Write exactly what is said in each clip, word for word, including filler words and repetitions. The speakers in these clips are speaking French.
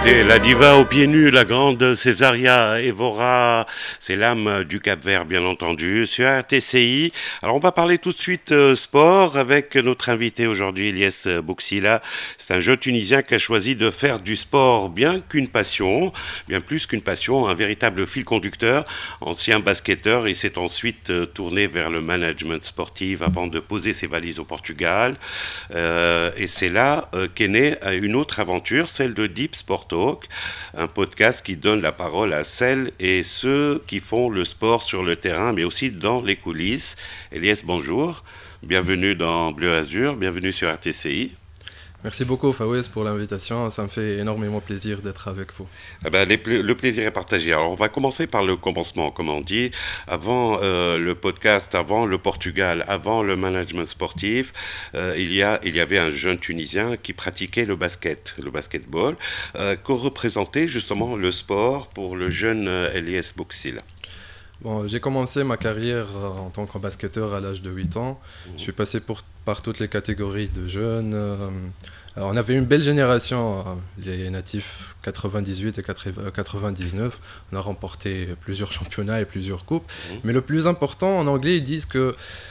C'était la diva aux pieds nus, la grande Césaria Evora, c'est l'âme du Cap-Vert bien entendu, sur R T C I. Alors on va parler tout de suite euh, sport avec notre invité aujourd'hui, Ilyes Bouxila. C'est un jeune Tunisien qui a choisi de faire du sport bien qu'une passion, bien plus qu'une passion, un véritable fil conducteur. Ancien basketteur, il s'est ensuite euh, tourné vers le management sportif avant de poser ses valises au Portugal. Euh, et c'est là euh, qu'est née une autre aventure, celle de Deep Sport Talk, un podcast qui donne la parole à celles et ceux qui font le sport sur le terrain, mais aussi dans les coulisses. Ilyes, bonjour, bienvenue dans Bleu Azur, bienvenue sur R T C I. Merci beaucoup Fawez pour l'invitation, ça me fait énormément plaisir d'être avec vous. Eh ben, les, le plaisir est partagé. Alors on va commencer par le commencement, comme on dit. Avant euh, le podcast, avant le Portugal, avant le management sportif, euh, il, y a, il y avait un jeune Tunisien qui pratiquait le basket, le basketball, euh, qui représentait justement le sport pour le jeune euh, Ilyes Bouxila. Bon, j'ai commencé ma carrière en tant que basketteur à l'âge de huit ans. Mmh. Je suis passé pour, par toutes les catégories de jeunes. Euh, on avait une belle génération, euh, les natifs quatre-vingt-dix-huit et quatre-vingt-dix-neuf. On a remporté plusieurs championnats et plusieurs coupes. Mmh. Mais le plus important, en anglais, ils disent que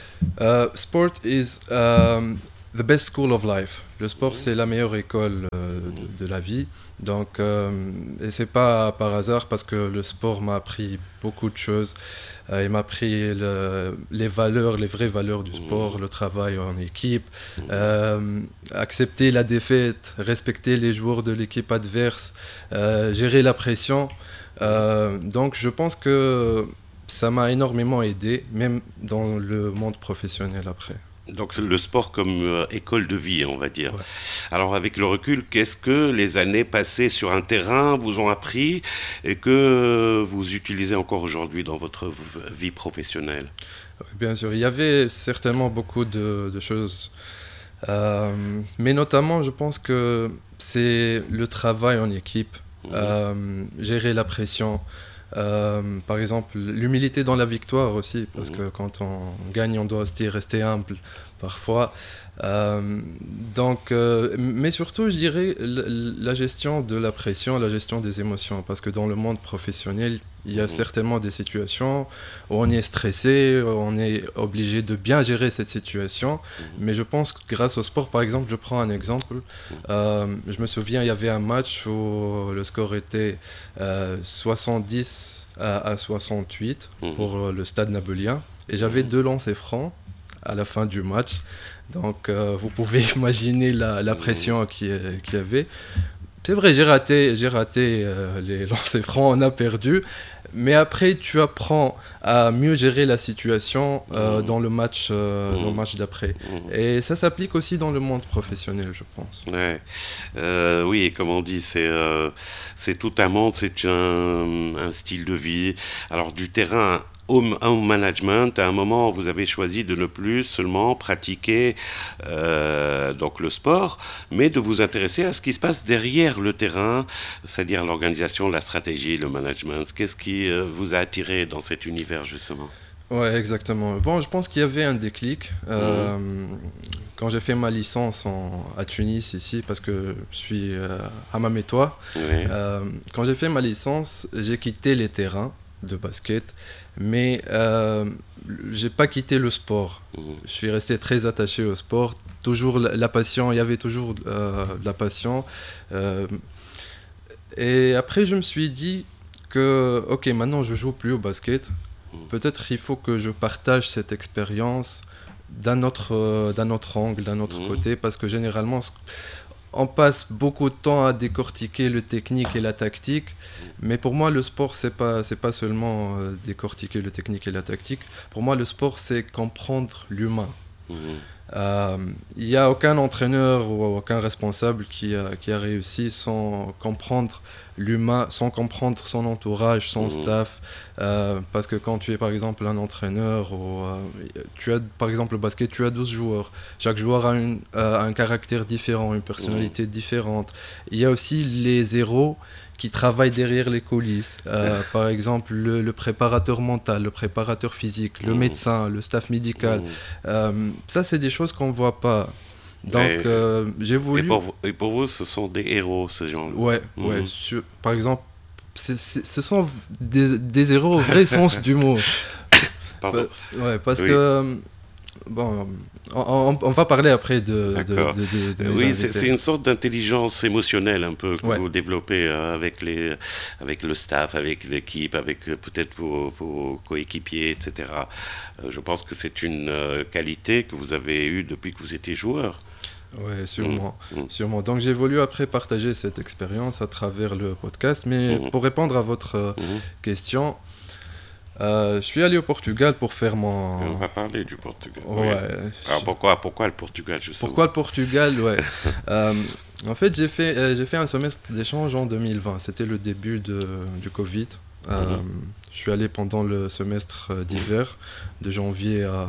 uh, sport is um, the best school of life. Le sport, mmh. c'est la meilleure école euh, de, de la vie. Donc, euh, et c'est pas par hasard parce que le sport m'a appris beaucoup de choses. Euh, il m'a appris le, les valeurs, les vraies valeurs du sport, mmh. le travail en équipe, mmh. euh, accepter la défaite, respecter les joueurs de l'équipe adverse, euh, gérer la pression. Euh, donc, je pense que ça m'a énormément aidé, même dans le monde professionnel après. Donc le sport comme euh, école de vie, on va dire. Ouais. Alors avec le recul, qu'est-ce que les années passées sur un terrain vous ont appris et que vous utilisez encore aujourd'hui dans votre vie professionnelle ? Bien sûr, il y avait certainement beaucoup de, de choses. Euh, mais notamment, je pense que c'est le travail en équipe, mmh. euh, gérer la pression. Euh, par exemple, l'humilité dans la victoire aussi, parce mmh. que quand on gagne, on doit aussi rester humble parfois. Euh, donc, euh, mais surtout, je dirais la gestion de la pression, la gestion des émotions, parce que dans le monde professionnel, il y a mmh. certainement des situations où on est stressé, on est obligé de bien gérer cette situation. Mmh. Mais je pense que grâce au sport, par exemple, je prends un exemple. Mmh. Euh, je me souviens, il y avait un match où le score était euh, soixante-dix à soixante-huit mmh. pour le Stade Nabelien, et j'avais mmh. deux lancers francs à la fin du match. Donc, euh, vous pouvez imaginer la, la pression mmh. qu'il y avait. C'est vrai, j'ai raté, j'ai raté euh, les lancers francs, on a perdu. Mais après, tu apprends à mieux gérer la situation euh, mmh. dans le match, euh, mmh. dans le match d'après. Mmh. Et ça s'applique aussi dans le monde professionnel, je pense. Ouais. Euh, oui, et comme on dit, c'est, euh, c'est tout un monde, c'est un, un style de vie. Alors, du terrain au, au management, à un moment, vous avez choisi de ne plus seulement pratiquer euh, donc le sport, mais de vous intéresser à ce qui se passe derrière le terrain, c'est-à-dire l'organisation, la stratégie, le management. Qu'est-ce qui euh, vous a attiré dans cet univers, justement ? Ouais, exactement. Bon, je pense qu'il y avait un déclic euh, mmh. quand j'ai fait ma licence en, à Tunis, ici, parce que je suis euh, hamamétois. Oui. Euh, quand j'ai fait ma licence, j'ai quitté les terrains de basket, mais euh, j'ai pas quitté le sport. Mmh. Je suis resté très attaché au sport. Toujours la, la passion, il y avait toujours euh, la passion. Euh, et après, je me suis dit que, ok, maintenant je joue plus au basket. Peut-être il faut que je partage cette expérience d'un autre, euh, d'un autre angle, d'un autre mmh. côté, parce que généralement, on passe beaucoup de temps à décortiquer le technique et la tactique, mais pour moi, le sport, c'est pas, c'est pas seulement euh, décortiquer le technique et la tactique. Pour moi, le sport, c'est comprendre l'humain. Mmh. Euh, il n'y a aucun entraîneur ou aucun responsable qui a, qui a réussi sans comprendre l'humain, sans comprendre son entourage, son mmh. staff. Euh, parce que quand tu es par exemple un entraîneur, ou, euh, tu as par exemple au basket, tu as douze joueurs. Chaque joueur a une, euh, un caractère différent, une personnalité mmh. différente. Il y a aussi les héros qui travaillent derrière les coulisses. Euh, par exemple, le, le préparateur mental, le préparateur physique, le mmh. médecin, le staff médical. Mmh. Euh, ça, c'est des choses qu'on ne voit pas. Donc, Et, euh, j'ai et, voulu... pour, vous- et pour vous, ce sont des héros, ces gens-là. Ouais, ouais. Mhm. sur- Par exemple, c'est- c'est- ce sont des, des héros au vrai sens du mot. Pa- Pardon. Ouais, parce que... Oui, euh, Bon, on, on- on va parler après de, de, d'accord. de, de- de Euh, mes Oui, c'est c'est invités. une sorte d'intelligence émotionnelle un peu que Ouais, vous développez euh, avec les, avec le staff, avec l'équipe, avec euh, peut-être vos, vos coéquipiers, et cetera. Euh, je pense que c'est une euh, qualité que vous avez eue depuis que vous étiez joueur. ouais, Mhm, sûrement, mhm, sûrement. Donc j'ai voulu après partager cette expérience à travers le podcast. Mais mhm, pour répondre à votre euh, mhm. question, euh, je suis allé au Portugal pour faire Et on mon... va parler du Portugal. Oui. Ouais. Alors je- pourquoi, pourquoi le Portugal justement? Pourquoi le Portugal? Ouais. Euh, En fait, j'ai fait, euh, j'ai fait un semestre d'échange en deux mille vingt. C'était le début de, du Covid. Euh, Mhm, je suis allé pendant le semestre euh, mhm, d'hiver, de janvier à,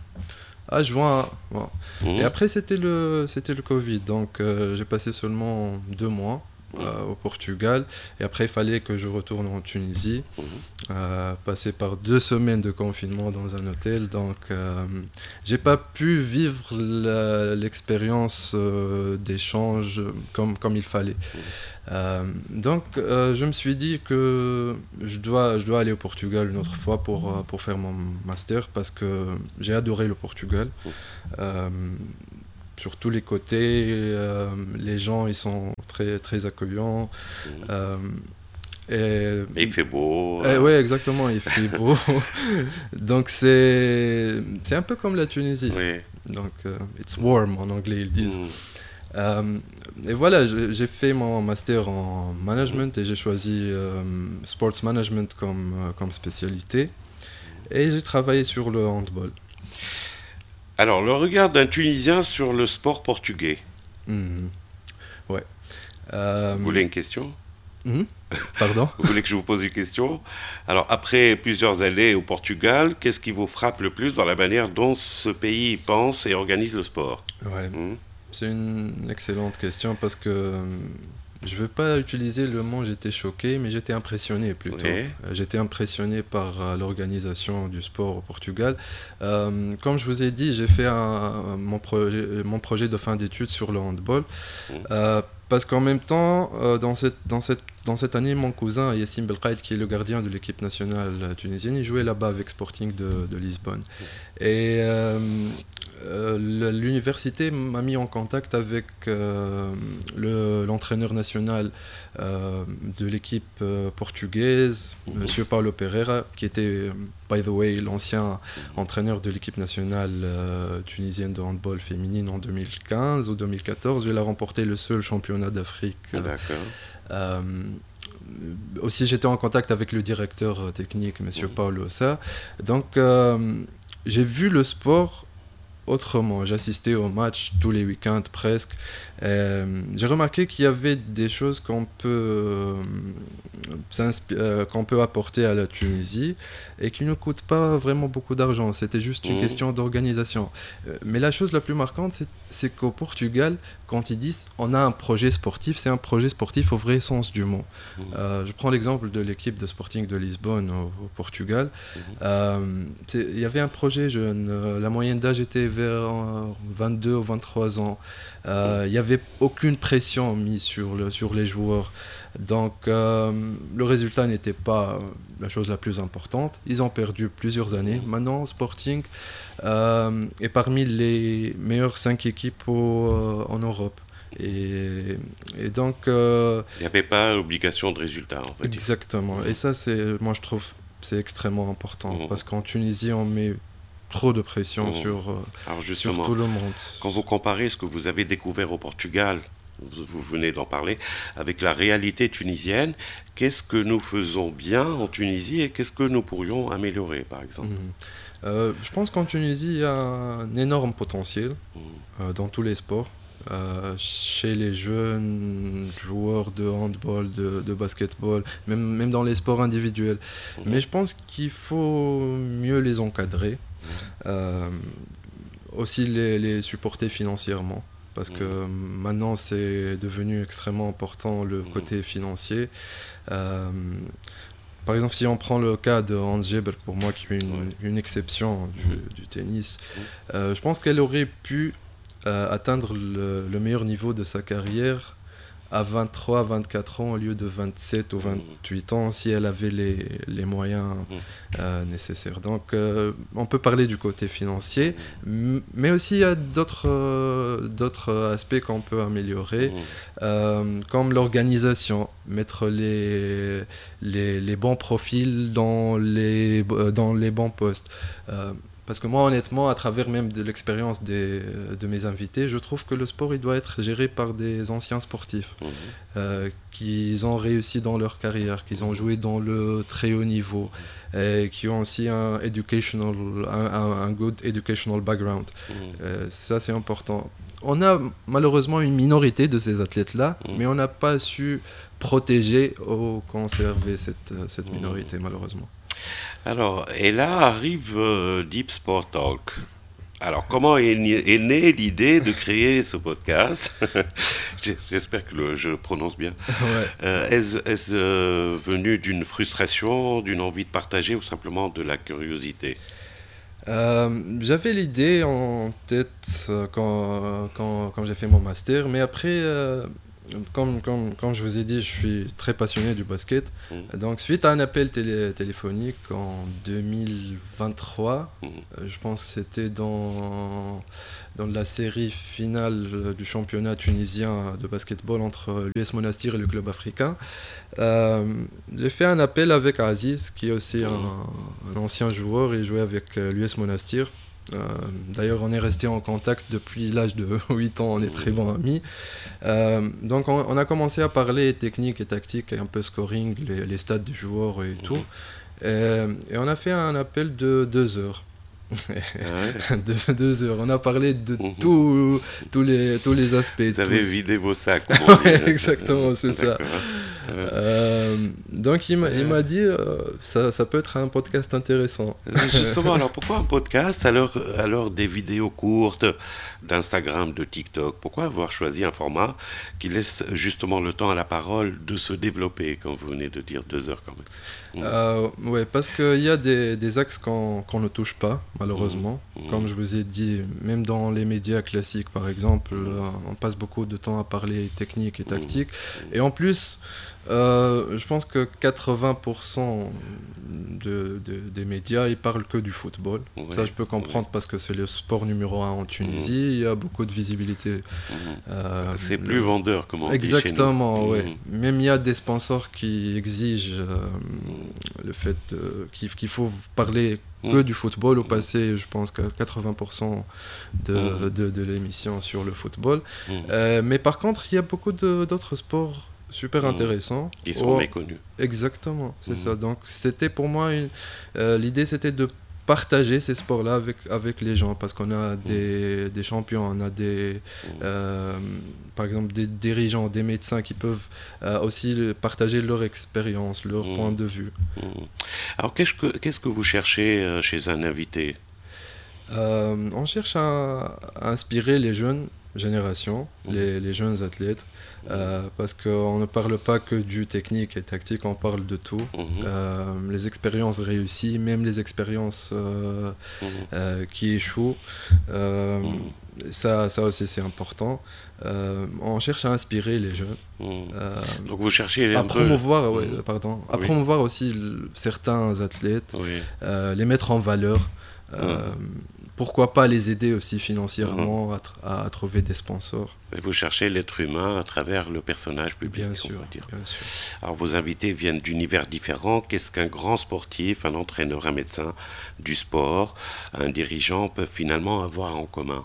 à juin. Bon. Et mhm, après, c'était le, c'était le Covid. Donc, euh, j'ai passé seulement deux mois euh, au Portugal. Et après, il fallait que je retourne en Tunisie, mhm, euh, passer par deux semaines de confinement dans un hôtel. Donc, euh, j'ai pas pu vivre la- l'expérience euh, d'échange comme, comme il fallait. Euh, donc, euh, je me suis dit que je dois, je dois aller au Portugal une autre fois pour, euh, pour faire mon master parce que j'ai adoré le Portugal. Euh, sur tous les côtés, euh, les gens ils sont très, très accueillants. mhm. Euh, et, Et il fait beau. et euh, ouais, exactement, il fait beau. Donc, c'est, c'est un peu comme la Tunisie. oui. Donc, euh, it's warm en anglais, ils disent. Mhm, Euh, et voilà, je- j'ai fait mon master en mhm. management et j'ai choisi euh, sports management comme, euh, comme spécialité. Et j'ai travaillé sur le handball. Alors, le regard d'un Tunisien sur le sport portugais. Mhm. Ouais. Euh, Vous voulez une question? mhm. Pardon? Vous voulez que je vous pose une question? Alors, après plusieurs années au Portugal, qu'est-ce qui vous frappe le plus dans la manière dont ce pays pense et organise le sport? Ouais, Hmm. c'est une excellente question parce que euh, je ne vais pas utiliser le mot j'étais choqué, mais j'étais impressionné plutôt. Oui. Euh, J'étais impressionné par euh, l'organisation du sport au Portugal. Euh, comme je vous ai dit, j'ai fait un- mon, projet, mon projet de fin d'études sur le handball. Hmm. Euh, parce qu'en même temps, euh, dans, cette, dans, cette, dans cette année, mon cousin Yassine Belkhaïd, qui est le gardien de l'équipe nationale euh, tunisienne, il jouait là-bas avec Sporting de, de Lisbonne. Et euh, euh, le- l'université m'a mis en contact avec euh, le- l'entraîneur national euh, de l'équipe euh, portugaise, Mhm. Monsieur Paulo Pereira, qui était, euh, by the way, l'ancien entraîneur de l'équipe nationale euh, tunisienne de handball féminine en deux mille quinze ou deux mille quatorze. Il a remporté le seul championnat d'Afrique. euh, D'accord. euh, Aussi, j'étais en contact avec le directeur euh, technique, Monsieur Mhm. Paulo Sa. Donc, euh, j'ai vu le sport autrement. J'assistais aux matchs tous les week-ends presque. Euh, j'ai remarqué qu'il y avait des choses qu'on peut, euh, s'inspi- euh, qu'on peut apporter à la Tunisie et qui ne coûtent pas vraiment beaucoup d'argent. C'était juste une Mhm. question d'organisation. Euh, mais la chose la plus marquante, c'est, c'est qu'au Portugal, quand ils disent on a un projet sportif, c'est un projet sportif au vrai sens du mot. Mhm. Euh, je prends l'exemple de l'équipe de Sporting de Lisbonne au, au Portugal. Mhm. Euh, c'est- Il y avait un projet jeune. Euh, la moyenne d'âge était vers euh, vingt-deux ou vingt-trois ans. Euh, Il n'y avait aucune pression mise sur, le, sur les joueurs. Donc euh, le résultat n'était pas euh, la chose la plus importante. Ils ont perdu plusieurs années. Maintenant, Sporting euh, est parmi les meilleures cinq équipes au- euh, en Europe. Et, et donc, euh, Il n'y avait pas l'obligation de résultat, on va dire. exactement. Et ça, c'est, moi, je trouve, c'est extrêmement important Mhm. parce qu'en Tunisie, on met trop de pression Mhm. sur, euh, Alors sur justement, tout le monde. quand vous comparez ce que vous avez découvert au Portugal, vous, vous venez d'en parler, avec la réalité tunisienne, qu'est-ce que nous faisons bien en Tunisie et qu'est-ce que nous pourrions améliorer, par exemple? Mhm. Euh, je pense qu'en Tunisie, il y a un énorme potentiel Mhm. euh, dans tous les sports. Euh, chez les jeunes joueurs de handball, de, de basketball, même, même dans les sports individuels. Mhm. Mais je pense qu'il faut mieux les encadrer, Mhm. euh, aussi les, les supporter financièrement. Parce que Mhm. maintenant, c'est devenu extrêmement important le Mhm. côté financier. Euh, Par exemple, si on prend le cas de Hans Jebel, pour moi qui est une, Ouais. une exception du, Mhm. du tennis, Mhm. euh, je pense qu'elle aurait pu euh, atteindre le, le meilleur niveau de sa carrière à vingt-trois, vingt-quatre ans au lieu de vingt-sept ou vingt-huit ans si elle avait les, les moyens euh, nécessaires. Donc euh, on peut parler du côté financier, m- mais aussi il y a d'autres, euh, d'autres aspects qu'on peut améliorer, euh, comme l'organisation, mettre les, les, les bons profils dans les, dans les bons postes. Euh, Parce que moi, honnêtement, à travers même de l'expérience des, de mes invités, je trouve que le sport, il doit être géré par des anciens sportifs mmh. euh, qui ont réussi dans leur carrière, qui ont joué dans le très haut niveau, et qui ont aussi un, educational, un, un, un good educational background. Mmh. Euh, ça, c'est important. On a malheureusement une minorité de ces athlètes-là, mmh. mais on n'a pas su protéger ou conserver cette, cette minorité, malheureusement. Alors, et là arrive euh, Deep Sport Talk. Alors, comment est, est née l'idée de créer ce podcast? J'espère que le, je prononce bien. Ouais. Euh, est-ce est-ce euh, venu d'une frustration, d'une envie de partager ou simplement de la curiosité? Euh, j'avais l'idée en tête euh, quand, quand, quand j'ai fait mon master, mais après, euh, comme, comme, comme je vous ai dit, je suis très passionné du basket. Mmh. Donc, suite à un appel télé, téléphonique en deux mille vingt-trois, mmh. euh, je pense que c'était dans, dans la série finale du championnat tunisien de basketball entre l'U S Monastir et le club africain. Euh, j'ai fait un appel avec Aziz, qui est aussi un, un ancien joueur. Il jouait avec l'U S Monastir. Euh, d'ailleurs, on est resté en contact depuis l'âge de huit ans, on est très bons amis. Euh, donc, on, on a commencé à parler technique et tactique et un peu scoring, les, les stats des joueurs et tout. Et, et on a fait un appel de deux heures. Ah ouais. de deux heures. On a parlé de mmh. tout, tous, les, tous les aspects. Vous tout. avez vidé vos sacs. Ouais, exactement, c'est ça. Euh, donc il m'a, il m'a dit euh, ça, ça peut être un podcast intéressant. Justement, alors pourquoi un podcast à l'heure, à l'heure des vidéos courtes d'Instagram, de TikTok? Pourquoi avoir choisi un format qui laisse justement le temps à la parole de se développer, comme vous venez de dire, deux heures quand même? euh, Ouais, parce qu'il y a des, des axes qu'on, qu'on ne touche pas, malheureusement. Mmh. Comme je vous ai dit, même dans les médias classiques, par exemple, on passe beaucoup de temps à parler technique et tactique. Mmh. Et en plus, Euh, je pense que quatre-vingts pour cent de, de, des médias, ils parlent que du football. Ouais, ça, je peux comprendre ouais. parce que c'est le sport numéro un en Tunisie. Mmh. Il y a beaucoup de visibilité. Mmh. Euh, c'est le... plus vendeur, comme on Exactement, dit chez nous. Ouais. Mmh. Même il y a des sponsors qui exigent euh, mmh. le fait de, qu'il, qu'il faut parler que mmh. du football. Au passé, je pense qu'à quatre-vingts pour cent de, mmh. de, de l'émission sur le football. Mmh. Euh, mais par contre, il y a beaucoup de, d'autres sports super intéressant. Ils sont oh, méconnus. Exactement, c'est mmh. ça. Donc c'était pour moi, une, euh, l'idée c'était de partager ces sports-là avec, avec les gens, parce qu'on a des, mmh. des champions, on a des, mmh. euh, par exemple des dirigeants, des médecins qui peuvent euh, aussi partager leur expérience, leur mmh. point de vue. Mmh. Alors qu'est-ce que, qu'est-ce que vous cherchez chez un invité? euh, On cherche à, à inspirer les jeunes générations, mmh. les, les jeunes athlètes. Euh, parce qu'on ne parle pas que du technique et tactique, on parle de tout. Mmh. Euh, les expériences réussies, même les expériences euh, mmh. euh, qui échouent, euh, mmh. ça, ça aussi c'est important. Euh, on cherche à inspirer les jeunes. Mmh. Donc vous cherchez à promouvoir, peu... ouais, pardon, à oui. promouvoir aussi l- certains athlètes, oui. euh, les mettre en valeur. Euh, mmh. Pourquoi pas les aider aussi financièrement mmh. à, tr- à trouver des sponsors. Et vous cherchez l'être humain à travers le personnage public. Bien sûr, dire. bien sûr. Alors vos invités viennent d'univers différents. Qu'est-ce qu'un grand sportif, un entraîneur, un médecin du sport, un dirigeant peuvent finalement avoir en commun?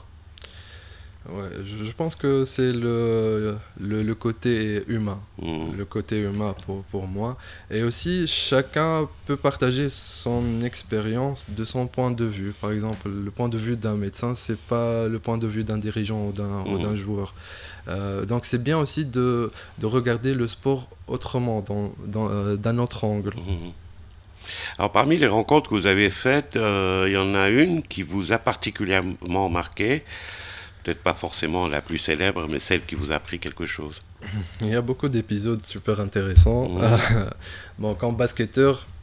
Ouais, je, je pense que c'est le, le, le côté humain, mmh. le côté humain pour, pour moi. Et aussi, chacun peut partager son expérience de son point de vue. Par exemple, le point de vue d'un médecin, c'est pas le point de vue d'un dirigeant ou d'un, mmh. ou d'un joueur. Euh, donc c'est bien aussi de, de regarder le sport autrement, dans, dans, euh, d'un autre angle. Mmh. Alors parmi les rencontres que vous avez faites, euh, il y en a une qui vous a particulièrement marqué. Peut-être pas forcément la plus célèbre, mais celle qui vous a appris quelque chose. Il y a beaucoup d'épisodes super intéressants. Mmh. Bon, comme basketteur,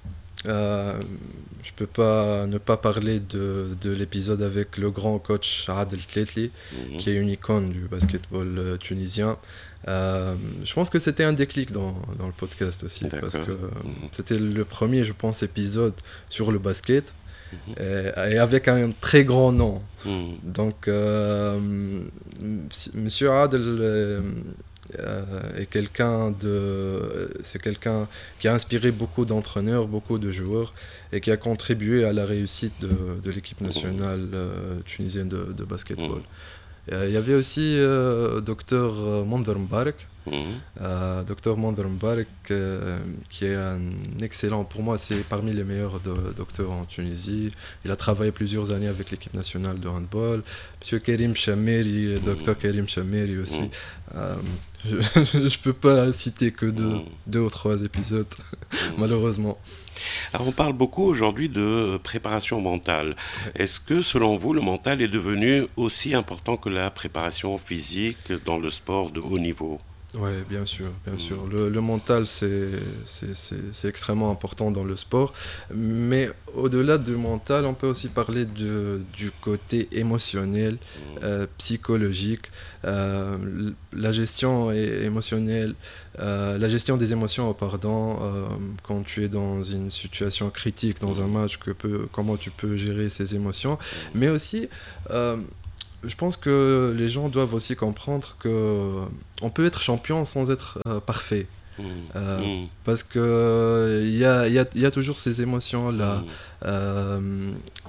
Euh, je peux pas ne pas parler de, de l'épisode avec le grand coach Adel Tletli, Mhm. qui est une icône du basketball euh, tunisien. Euh, je pense que c'était un déclic dans, dans le podcast aussi, parce D'accord. que euh, Mhm. c'était le premier, je pense, épisode sur le basket, Mhm. et, et avec un très grand nom. Mhm. Donc, euh, si- Monsieur Adel euh, euh, est quelqu'un de, c'est quelqu'un qui a inspiré beaucoup d'entraîneurs, beaucoup de joueurs, et qui a contribué à la réussite de, de l'équipe Mhm. nationale euh, tunisienne de, de basketball. Mhm. Euh, Il y avait aussi euh, Docteur Mondher Mbarek, Mhm. euh, Docteur Mondher Mbarek, euh, qui est un excellent, pour moi, c'est parmi les meilleurs do- docteurs en Tunisie. Il a travaillé plusieurs années avec l'équipe nationale de handball. Monsieur Karim Chameri, Docteur Karim Chameri aussi. Mhm. Euh, je ne peux pas citer que deux, Mhm. deux ou trois épisodes, Mhm. malheureusement. Alors, on parle beaucoup aujourd'hui de préparation mentale. Ouais. Est-ce que, selon vous, le mental est devenu aussi important que la préparation physique dans le sport de haut niveau? Ouais, bien sûr, bien Mhm. sûr. Le, le mental, c'est, c'est, c'est- c'est extrêmement important dans le sport. Mais au-delà du mental, on peut aussi parler de- du côté émotionnel, Mhm. euh, psychologique, euh, l- la gestion é- émotionnelle, euh, la gestion des émotions, oh, pardon, euh, quand tu es dans une situation critique, dans un Mhm. match, que peut, comment tu peux gérer ces émotions. Mhm. Mais aussi, euh, je pense que les gens doivent aussi comprendre que on peut être champion sans être euh, parfait. Mhm. Euh, Mhm. Parce que euh, il y a, il y a- il y a toujours ces émotions-là. Mhm. Euh,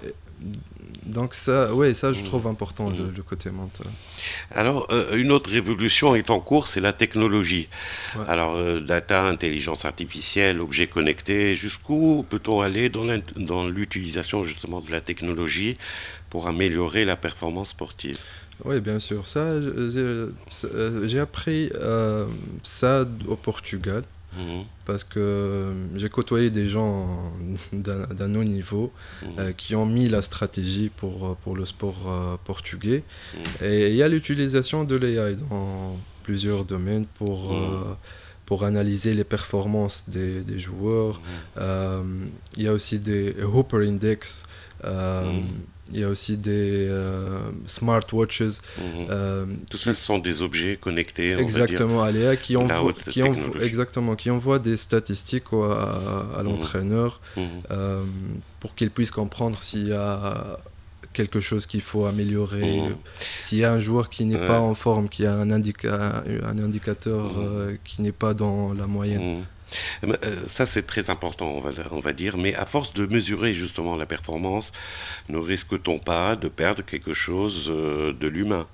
donc ça, ouais, ça je Mhm. trouve important, le, Mhm. le côté mental. Alors, euh, une autre révolution est en cours, c'est la technologie. Ouais. Alors, euh, data, intelligence artificielle, objets connectés, jusqu'où peut-on aller dans l'int- dans l'utilisation justement de la technologie pour améliorer la performance sportive? Oui, bien sûr. Ça, euh, j'ai euh, j'ai appris euh, ça au Portugal. Mhm. Parce que euh, j'ai côtoyé des gens d'un d'un haut niveau Mhm. euh, qui ont mis la stratégie pour, euh, pour le sport euh, portugais. Mhm. Et il y a l'utilisation de l'A I dans plusieurs domaines pour, Mhm. euh, pour analyser les performances des, des joueurs. Mhm. Euh, il y a aussi des Hooper Index. euh, Mhm. il y a aussi des euh, smartwatches. Mhm. euh, Tout ça, qui, ce sont des objets connectés, on va dire, Exactement, Aléa, qui de la envoie, haute qui envoie, technologie. exactement, qui envoie des statistiques au- à, à Mhm. l'entraîneur Mhm. euh, pour qu'il puisse comprendre s'il y a quelque chose qu'il faut améliorer, Mhm. s'il y a un joueur qui n'est pas Ouais. en forme, qui a un, indica- un indicateur Mhm. euh, qui n'est pas dans la moyenne. Mhm. Eh ben, euh, Ça, c'est très important, on va, on va dire. Mais à force de mesurer justement la performance, ne risque-t-on pas de perdre quelque chose euh, de l'humain?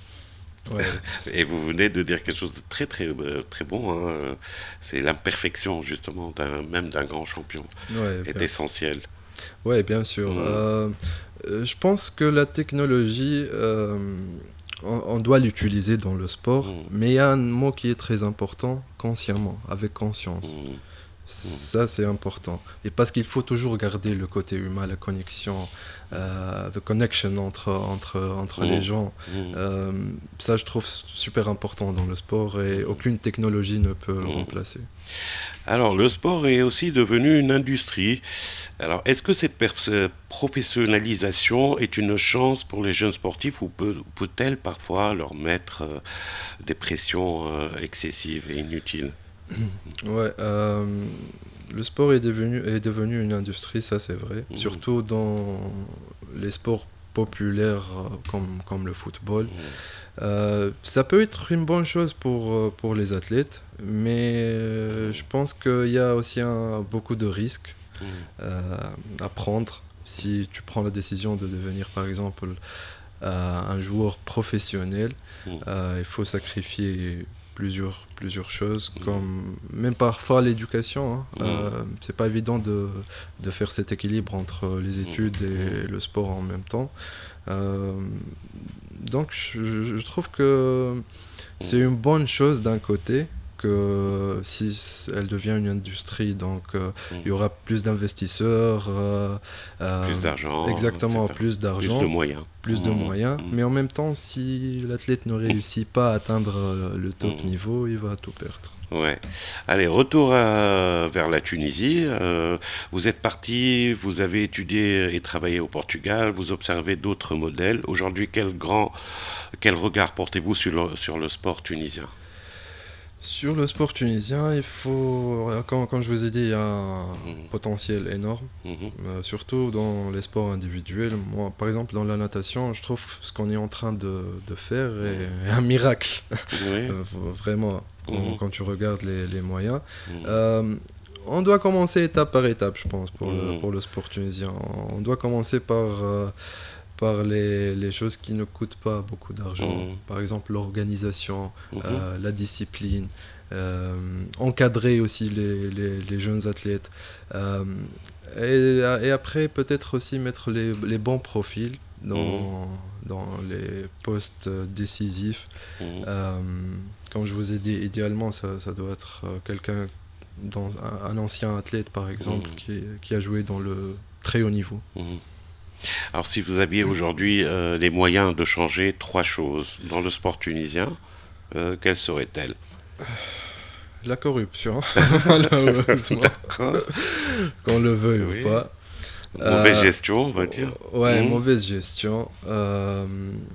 Ouais, Et vous venez de dire quelque chose de très très euh, très bon, hein, euh, C'est l'imperfection justement d'un même d'un grand champion ouais, est bien, essentielle. ouais, bien sûr. Mhm. Euh, euh, je pense que la technologie, euh, on, on doit l'utiliser dans le sport, Mhm. mais il y a un mot qui est très important, consciemment, avec conscience. Mhm. Mhm. Ça, c'est important. Et parce qu'il faut toujours garder le côté humain, la connexion, euh, the connection entre, entre, entre les Mhm. gens. Mhm. Euh, ça, je trouve super important dans le sport et aucune technologie ne peut le Mhm. remplacer. Alors, le sport est aussi devenu une industrie. Alors, est-ce que cette pers- euh, professionnalisation est une chance pour les jeunes sportifs ou peut, peut-elle parfois leur mettre euh, des pressions euh, excessives et inutiles? Ouais, euh, le sport est devenu, est devenu une industrie, ça c'est vrai. Mhm. Surtout dans les sports populaires euh, comme, comme le football. Mhm. Euh, ça peut être une bonne chose pour, euh, pour les athlètes, mais euh, je pense qu'il y a aussi un- beaucoup de risques Mhm. euh, à prendre si tu prends la décision de devenir par exemple euh, un joueur professionnel. Mhm. Euh, il faut sacrifier plusieurs, plusieurs choses, Mhm. comme même parfois l'éducation. Hein. Mhm. Euh, c'est pas évident de, de faire cet équilibre entre les études Mhm. et le sport en même temps. Euh, donc je, je- je trouve que c'est Mhm. une bonne chose d'un côté, que si elle devient une industrie, donc euh, Mm. il y aura plus d'investisseurs, euh, euh, Plus d'argent, exactement, et cetera. plus Plus de d'argent, moyens. plus de Mm, moyens, mm, mais en même temps, si l'athlète ne réussit pas à atteindre euh, le top mm. niveau, il va tout perdre. Ouais. Allez, retour à- vers la Tunisie. Euh, vous êtes parti, vous avez étudié et travaillé au Portugal, vous observez d'autres modèles. Aujourd'hui, quel grand, quel regard portez-vous sur le, sur le sport tunisien? Sur le sport tunisien, il faut, comme, comme je vous ai dit, il y a un Mhm, potentiel énorme, mhm, euh, surtout dans les sports individuels. Moi, par exemple, dans la natation, je trouve que ce qu'on est en train de, de faire mhm. est, est un miracle. Oui. Euh, Vraiment, quand, Mhm, quand tu regardes les, les moyens. mhm, Euh, on doit commencer étape par étape, je pense, pour le, mhm, pour le sport tunisien. On doit commencer par, euh, par les, les choses qui ne coûtent pas beaucoup d'argent. mhm, Par exemple, l'organisation, mhm, euh, la discipline, euh, encadrer aussi les, les- les jeunes athlètes. Euh, et, et après, peut-être aussi mettre les, les bons profils mhm, dans, dans les postes décisifs. mhm, Euh, Comme je vous ai dit, idéalement, ça, ça doit être euh, quelqu'un, dans, un, un ancien athlète par exemple, mhm, qui, qui a joué dans le très haut niveau. mhm. Alors, si vous aviez aujourd'hui euh, les moyens de changer trois choses dans le sport tunisien, euh, quelles seraient-elles? La corruption, malheureusement, D'accord. qu'on le veuille ou Oui. pas. Mauvaise Euh, gestion, on va dire. ouais, Mhm, mauvaise gestion. Euh,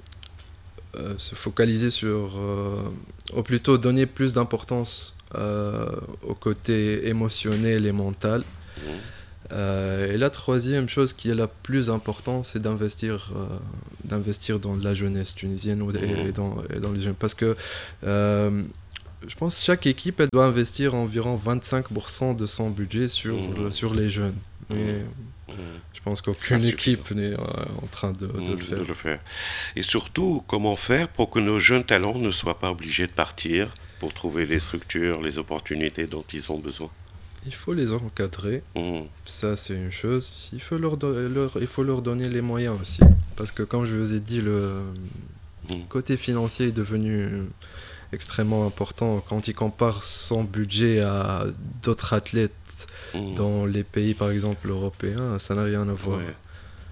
euh, se focaliser sur, euh, ou plutôt donner plus d'importance euh, au côté émotionnel et mental. mhm, Euh, et la troisième chose qui est la plus importante, c'est d'investir, euh, d'investir dans la jeunesse tunisienne ou- et, et mhm, dans, et dans les jeunes. Parce que euh, je pense que chaque équipe, elle doit investir environ vingt-cinq pour cent de son budget sur, le- mhm, sur les jeunes. mhm, Mais mhm. je pense C'est pas qu'aucune suffisant. équipe n'est euh, en train de, de le Mhm, de faire. le faire. Et surtout, comment faire pour que nos jeunes talents ne soient pas obligés de partir pour trouver les structures, les opportunités dont ils ont besoin. Il faut les encadrer, Mhm, ça c'est une chose. Il faut leur, do- leur- il faut leur donner les moyens aussi. Parce que comme je vous ai dit, le mhm, côté financier est devenu extrêmement important quand il compare son budget à d'autres athlètes mhm. dans les pays, par exemple, européens, ça n'a rien à voir. Ouais.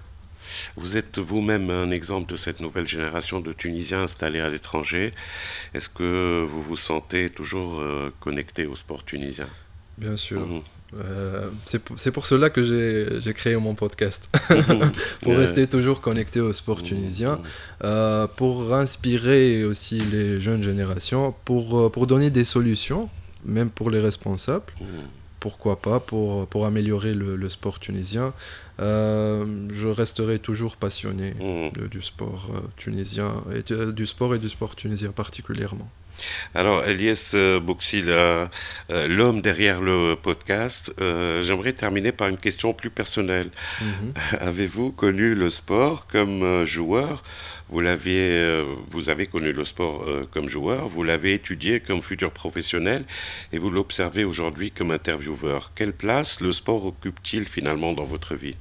Vous êtes vous-même un exemple de cette nouvelle génération de Tunisiens installés à l'étranger. Est-ce que vous vous sentez toujours euh, connecté au sport tunisien? Bien sûr. Mhm, Euh, c'est pour, c'est pour cela que j'ai j'ai créé mon podcast, mhm. pour Ouais. rester toujours connecté au sport Mhm, tunisien, mhm, euh, pour inspirer aussi les jeunes générations, pour, euh, pour donner des solutions, même pour les responsables. mhm, Pourquoi pas, pour, pour améliorer le, le sport tunisien. Euh, je resterai toujours passionné mhm. de- du sport euh, tunisien, et du, du sport et du sport tunisien particulièrement. Alors, Elias euh, Bouxil, euh, euh, l'homme derrière le podcast, euh, j'aimerais terminer par une question plus personnelle. Mhm. Avez-vous connu le sport comme euh, joueur? Vous l'aviez, euh, vous avez connu le sport euh, comme joueur, vous l'avez étudié comme futur professionnel et vous l'observez aujourd'hui comme intervieweur. Quelle place le sport occupe-t-il finalement dans votre vie?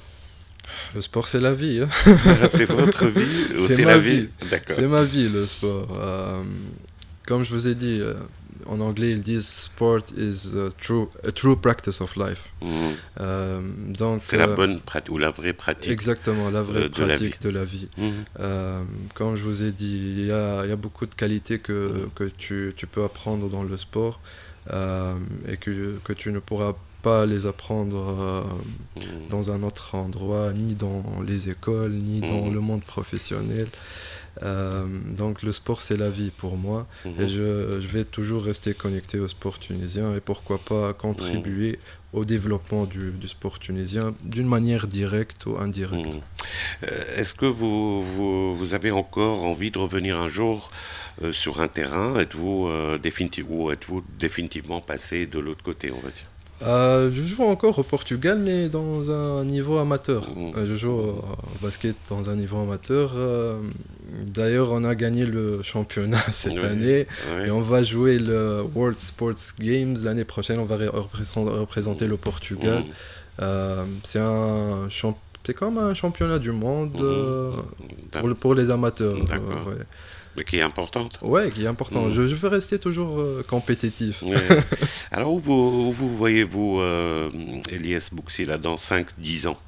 Le sport, c'est la vie, hein. C'est votre vie ou C'est c'est la ma vie? vie. D'accord. C'est ma vie, le sport. Euh, comme je vous ai dit, euh, en anglais, ils disent sport is a true, a true practice of life. Mhm. Euh, donc, C'est la euh, bonne pratique ou la vraie pratique exactement, la vraie euh, de la vie. pratique de la vie. Mhm. Euh, comme je vous ai dit, il y a, il y a beaucoup de qualités que, Mhm. que tu, tu peux apprendre dans le sport, euh, et que, que tu ne pourras pas les apprendre euh, Mhm. dans un autre endroit, ni dans les écoles, ni dans Mhm. le monde professionnel. Euh, donc le sport, c'est la vie pour moi, et Mhm. je, je vais toujours rester connecté au sport tunisien, et pourquoi pas Mhm. contribuer au développement du, du sport tunisien d'une manière directe ou indirecte. Mhm. Euh, Est-ce que vous, vous, vous avez encore envie de revenir un jour euh, sur un terrain? Êtes-vous euh, définitive, ou êtes-vous définitivement passé de l'autre côté, on va dire? Euh, je joue encore au Portugal, mais dans un niveau amateur. Mhm. Euh, je joue au, au basket dans un niveau amateur. Euh, d'ailleurs, on a gagné le championnat cette Oui, année, et oui. on va jouer le World Sports Games l'année prochaine. On va ré- représent- représenter le Portugal. Mhm. Euh, c'est un champ- c'est comme un championnat du monde, Mhm. euh, D'ac- pour, le- pour les amateurs. euh, D'accord. ouais. Mais qui est importante. Ouais, qui est important. Mm. Je, je veux rester toujours euh, compétitif. Ouais. Alors, où vous, où vous voyez-vous, euh, Elias Bouxy, là, dans cinq dix ans?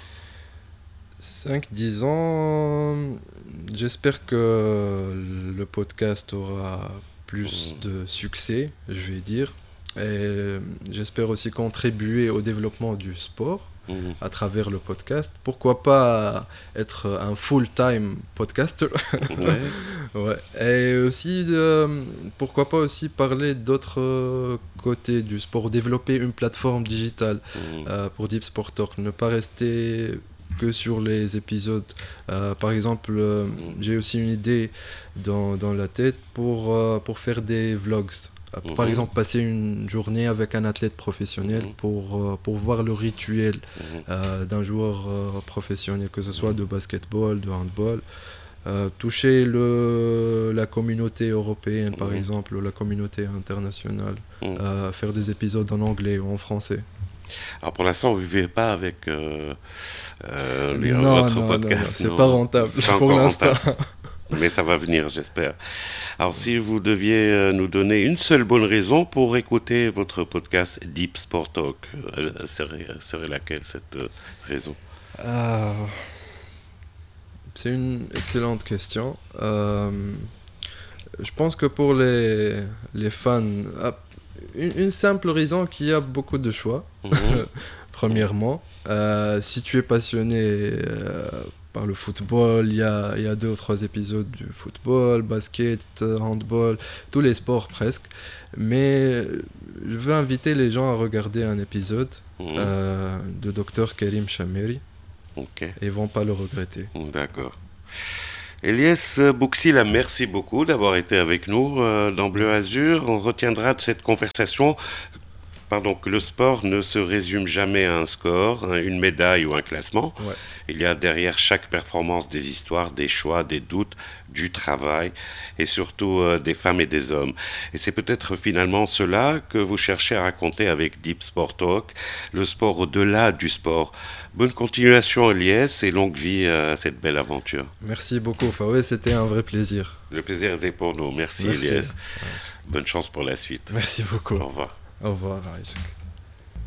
Cinq dix ans, j'espère que le podcast aura plus Mm. de succès, je vais dire. Et j'espère aussi contribuer au développement du sport Mm. à travers le podcast. Pourquoi pas être un full-time podcaster. Ouais. Ouais. Et aussi, euh, pourquoi pas aussi parler d'autres euh, côtés du sport, développer une plateforme digitale Mm. euh, pour Deep Sport Talk, ne pas rester que sur les épisodes. Euh, par exemple, euh, Mm. j'ai aussi une idée dans, dans la tête pour, euh, pour faire des vlogs. Euh, Par Mhm. exemple, passer une journée avec un athlète professionnel Mhm. pour, euh, pour voir le rituel Mhm. euh, d'un joueur euh, professionnel, que ce soit de basketball, de handball. Euh, toucher le, la communauté européenne, par Mhm. exemple, ou la communauté internationale. Mhm. Euh, faire des épisodes en anglais ou en français. Alors, pour l'instant, vous ne vivez pas avec euh, euh, les- Non, votre non, non, non, podcast, c'est non? pas rentable C'est pas pour encore l'instant. rentable. Mais ça va venir, j'espère. Alors, si vous deviez euh, nous donner une seule bonne raison pour écouter votre podcast Deep Sport Talk, euh, serait, serait laquelle cette euh, raison? Ah, c'est une excellente question. Euh, je pense que pour les, les fans, ah, une, une simple raison qu'il y a beaucoup de choix, Mhm. premièrement. Euh, si tu es passionné euh, par le football, il y a, il y a deux ou trois épisodes du football, basket, euh, handball, tous les sports presque. Mais je veux inviter les gens à regarder un épisode Mhm. euh, de docteur Karim Chameri Ok, et ils vont pas le regretter. d'accord. Elias Bouxila, merci beaucoup d'avoir été avec nous euh, dans Bleu Azur. On retiendra de cette conversation, pardon, que le sport ne se résume jamais à un score, hein, une médaille ou un classement. Ouais. Il y a derrière chaque performance des histoires, des choix, des doutes, du travail et surtout euh, des femmes et des hommes. Et c'est peut-être finalement cela que vous cherchez à raconter avec Deep Sport Talk, le sport au-delà du sport. Bonne continuation, Elias, et longue vie à cette belle aventure. Merci beaucoup, Fawé, c'était un vrai plaisir. Le plaisir était pour nous. Merci, Merci. Elias. Bonne chance pour la suite. Merci beaucoup. Au revoir. Au revoir, Aïcha.